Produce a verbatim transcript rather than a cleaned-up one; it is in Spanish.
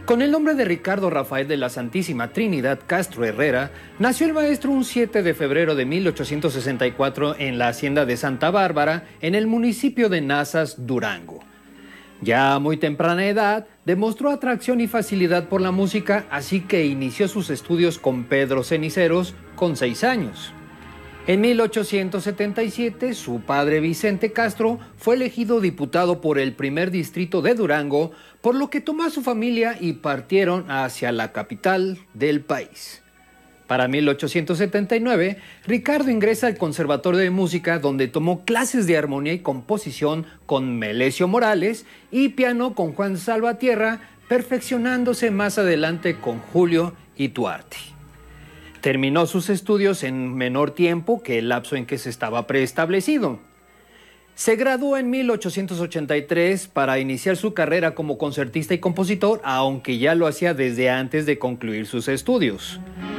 Con el nombre de Ricardo Rafael de la Santísima Trinidad Castro Herrera, nació el maestro un siete de febrero de mil ochocientos sesenta y cuatro en la hacienda de Santa Bárbara, en el municipio de Nazas, Durango. Ya a muy temprana edad, demostró atracción y facilidad por la música, así que inició sus estudios con Pedro Ceniceros con seis años. En mil ochocientos setenta y siete, su padre Vicente Castro fue elegido diputado por el primer distrito de Durango, por lo que tomó a su familia y partieron hacia la capital del país. Para mil ochocientos setenta y nueve, Ricardo ingresa al Conservatorio de Música, donde tomó clases de armonía y composición con Melesio Morales y piano con Juan Salvatierra, perfeccionándose más adelante con Julio Ituarte. Terminó sus estudios en menor tiempo que el lapso en que se estaba preestablecido. Se graduó en mil ochocientos ochenta y tres para iniciar su carrera como concertista y compositor, aunque ya lo hacía desde antes de concluir sus estudios.